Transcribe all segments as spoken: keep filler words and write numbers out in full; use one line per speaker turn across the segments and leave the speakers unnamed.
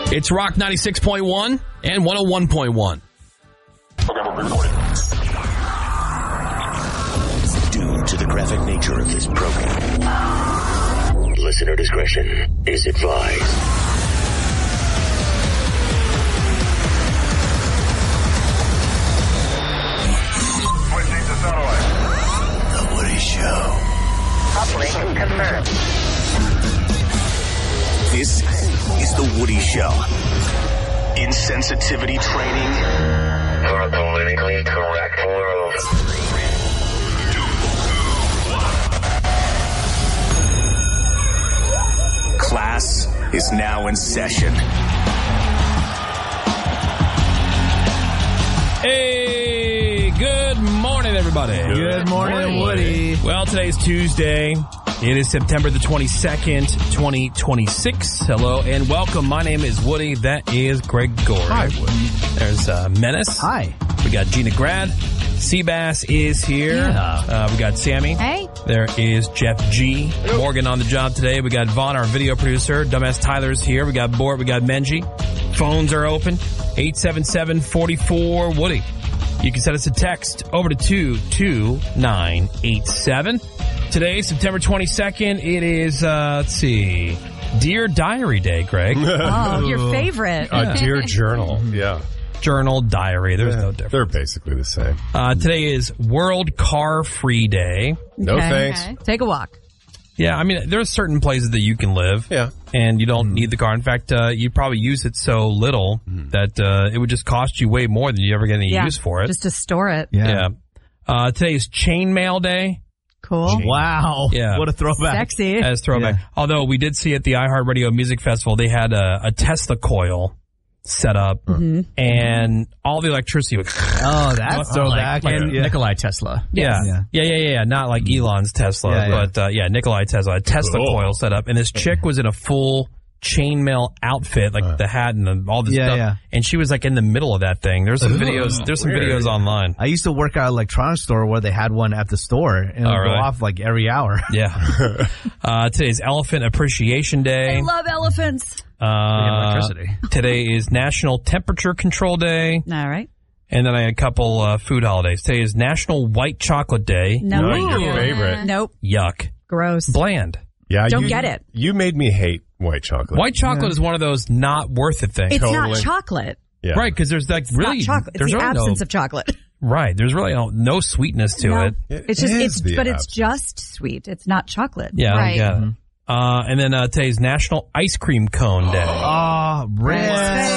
It's Rock ninety-six point one and one oh one point one.
Okay, we're recording.
Due to the graphic nature of this program, listener discretion is advised.
Switching to satellite.
The Woody Show.
Uplink confirmed.
This is The Woody Show. Insensitivity training
For a politically correct world.
class is now in session.
Hey, good morning, everybody.
Good morning, Woody.
Well, today's Tuesday. It is September the twenty-second, twenty twenty-six. Hello and welcome. My name is Woody. That is Greg Gore.
Hi, Woody.
There's uh, Menace.
Hi.
We got Gina Grad. Seabass is here.
Yeah.
Uh, we got Sammy.
Hey.
There is Jeff G. Morgan on the job today. We got Vaughn, our video producer. Dumbass Tyler's here. We got Bort. We got Menji. Phones are open. eight seven seven, four four, Woody. You can send us a text over to two two nine eight seven. Today, September twenty-second, it is, uh, let's see, Dear Diary Day, Greg.
Oh, your favorite.
A dear journal, yeah.
Journal, diary, there's
Yeah,
no difference.
They're basically the same.
Uh, today is World Car Free Day.
No
Okay.
thanks.
Okay. Take a walk.
Yeah, I mean, there are certain places that you can live.
Yeah.
And you don't need the car. In fact, uh, you probably use it so little that uh, it would just cost you way more than you ever get any
Yeah.
use for it.
Just to store it.
yeah. Uh, today is Chainmail Day.
Cool.
Wow.
Yeah.
What a throwback.
Sexy.
As throwback.
Yeah.
Although we did see at the iHeartRadio Music Festival, they had a, a Tesla coil set up, and all the electricity would.
Oh, that's throwback.
like
And-
yeah.
Nikolai Tesla.
Yeah.
Yeah.
yeah, yeah, yeah, yeah. Not like Elon's Tesla,
Yeah, yeah.
but uh, yeah, Nikolai Tesla, a Tesla
Cool.
coil set up, and this chick was in a full chainmail outfit, like the hat and the, all this
Yeah,
stuff,
yeah.
and she was like in the middle of that thing. There's some videos. There's some
Weird.
videos online.
I used to work at an electronics store where they had one at the store, and it would
Oh,
go
really?
off like every hour.
Yeah. uh, today's Elephant Appreciation Day.
I love elephants.
Uh,
electricity.
Today is National Temperature Control Day.
All right.
And then I had a couple uh, food holidays. Today is National White Chocolate Day.
No.
No, your favorite.
Nope.
Yuck.
Gross.
Bland.
Yeah,
Don't
you,
get it.
You made me hate white chocolate.
White chocolate is one of those not worth it things.
It's not
Totally.
chocolate.
Yeah.
Right, because there's like
It's
really
not chocolate. It's
there's
the
really
absence
no,
of chocolate.
right. There's really no, no sweetness to
No.
it.
It
It's just,
is
it's,
the
but it's
absence.
just sweet. It's not chocolate.
Yeah,
Right.
I don't get it. Uh, and then uh, today's National Ice Cream Cone Day.
Oh, Red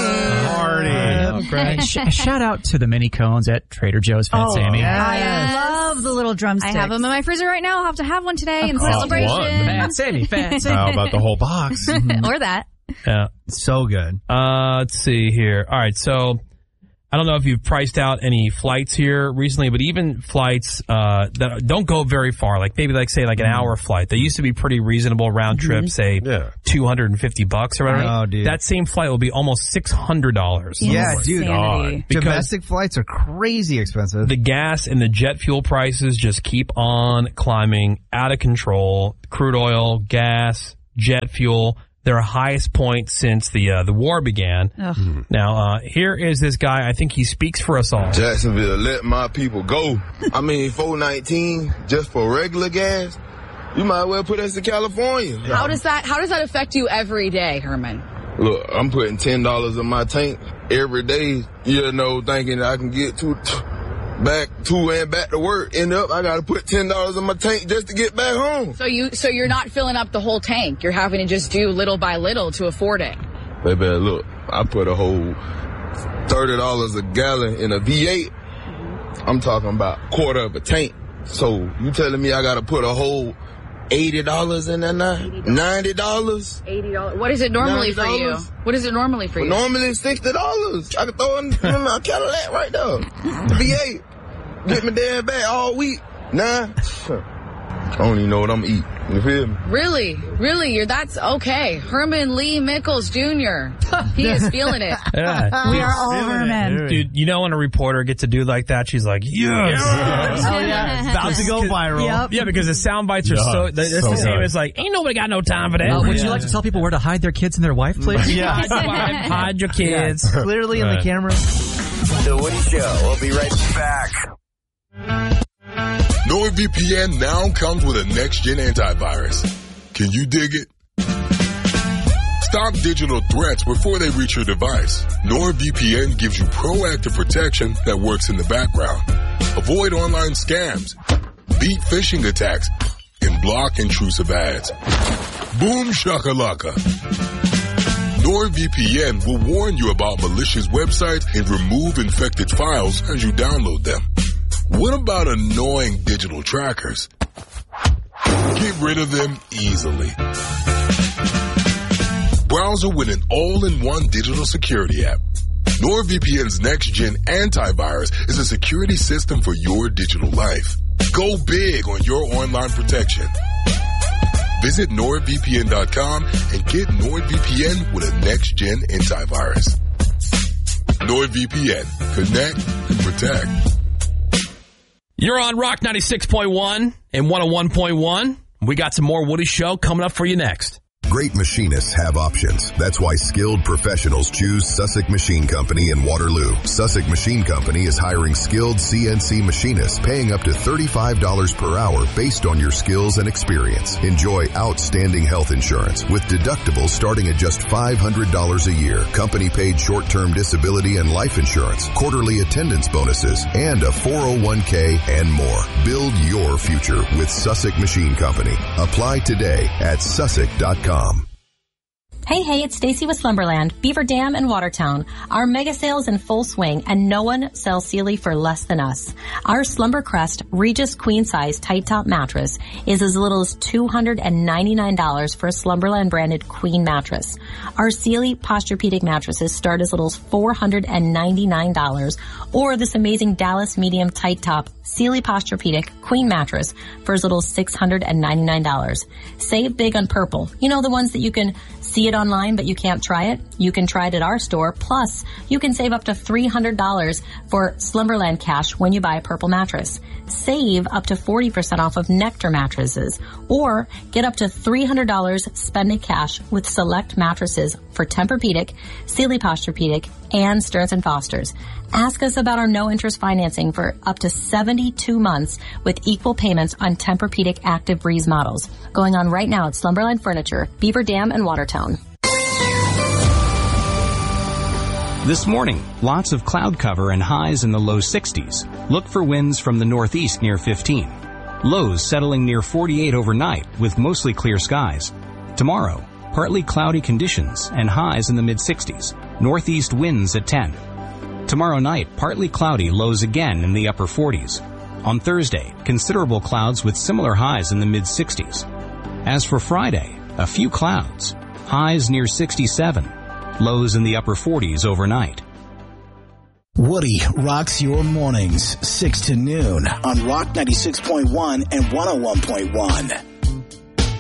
Greg.
Sh- shout out to the mini cones at Trader Joe's, Fat
Oh,
Sammy.
I love the little drumsticks.
I have them in my freezer right now. I'll have to have one today in
course.
celebration.
One.
Fat Sammy, Fat Sammy.
How about the whole box?
or that.
Yeah.
So good.
Uh, let's see here. All right, so I don't know if you've priced out any flights here recently, but even flights uh, that don't go very far, like maybe like say like an hour flight, they used to be pretty reasonable round trip, say
Yeah.
two hundred fifty bucks or whatever.
Oh, dude.
That same flight will be almost six hundred dollars.
Yeah, dude.
Insanity.
Because
Domestic flights are crazy expensive.
the gas and the jet fuel prices just keep on climbing out of control. Crude oil, gas, jet fuel, their highest point since the uh, the war began.
Ugh.
Now, uh, here is this guy. I think he speaks for us all.
Jacksonville, let my people go. I mean, four nineteen just for regular gas. You might well put us in California.
How does that how does that affect you every day, Herman?
Look, I'm putting ten dollars in my tank every day, you know, thinking I can get to back to and back to work. End up, I got to put ten dollars in my tank just to get back home.
So you so you're not filling up the whole tank. You're having to just do little by little to afford it.
Baby, look, I put a whole thirty dollars a gallon in a V eight. I'm talking about quarter of a tank. So you telling me I got to put a whole eighty dollars in that now? ninety dollars?
Eighty dollars. What is it normally for you?
ninety dollars?
What is it normally for you?
Normally it's sixty dollars. I can throw in, in my Cadillac right there. The V eight. Get me there and back all week. Nah. I don't even know what I'm eating. You feel me?
Really? Really? You're that's okay. Herman Lee Mickles Junior He is feeling it.
Yeah.
We are all Herman.
Dude, you know when a reporter gets to do like that, she's like, yes!
Oh, yeah. About to go viral.
Yep.
Yeah, because the sound bites are
Yeah,
so, that's
so
the same
good.
as like, ain't nobody got no time for that.
Uh, would you like to tell people where to hide their kids and their wife, please?
Yeah.
hide, hide your kids.
Clearly in the
Right.
camera.
The Woody Show. We'll be right back.
NordVPN now comes with a next-gen antivirus. Can you dig it? Stop digital threats before they reach your device. NordVPN gives you proactive protection that works in the background. Avoid online scams, beat phishing attacks, and block intrusive ads. Boom shakalaka. NordVPN will warn you about malicious websites and remove infected files as you download them. What about annoying digital trackers? Get rid of them easily. Browser with an all-in-one digital security app. NordVPN's next-gen antivirus is a security system for your digital life. Go big on your online protection. Visit nord V P N dot com and get NordVPN with a next-gen antivirus. NordVPN. Connect and protect.
You're on Rock ninety-six point one and one oh one point one. We got some more Woody Show coming up for you next.
Great machinists have options. That's why skilled professionals choose Sussex Machine Company in Waterloo. Sussex Machine Company is hiring skilled C N C machinists, paying up to thirty-five dollars per hour based on your skills and experience. Enjoy outstanding health insurance with deductibles starting at just five hundred dollars a year, company paid short-term disability and life insurance, quarterly attendance bonuses, and a four oh one k and more. Build your future with Sussex Machine Company. Apply today at sussex dot com.
Hey, hey, it's Stacy with Slumberland, Beaver Dam, and Watertown. Our mega sale is in full swing, and no one sells Sealy for less than us. Our Slumbercrest Regis Queen Size Tight Top Mattress is as little as two hundred ninety-nine dollars for a Slumberland branded Queen mattress. Our Sealy Posturepedic mattresses start as little as four hundred ninety-nine dollars, or this amazing Dallas Medium Tight Top Sealy Posturepedic Queen mattress for as little as six hundred ninety-nine dollars. Save big on Purple. You know, the ones that you can see it online, but you can't try it? You can try it at our store. Plus, you can save up to three hundred dollars for Slumberland cash when you buy a Purple mattress. Save up to forty percent off of Nectar mattresses. Or get up to three hundred dollars spending cash with select mattresses for Tempur-Pedic, Sealy Posturepedic, and Stearns and Foster's. Ask us about our no-interest financing for up to seventy-two months with equal payments on Tempur-Pedic Active Breeze models. Going on right now at Slumberland Furniture, Beaver Dam, and Watertown.
This morning, lots of cloud cover and highs in the low sixties. Look for winds from the northeast near fifteen. Lows settling near forty-eight overnight with mostly clear skies. Tomorrow, partly cloudy conditions and highs in the mid-sixties. Northeast winds at ten. Tomorrow night, partly cloudy, lows again in the upper forties. On Thursday, considerable clouds with similar highs in the mid-sixties. As for Friday, a few clouds. Highs near sixty-seven. Lows in the upper forties overnight.
Woody rocks your mornings, six to noon on Rock ninety-six point one and one oh one point one.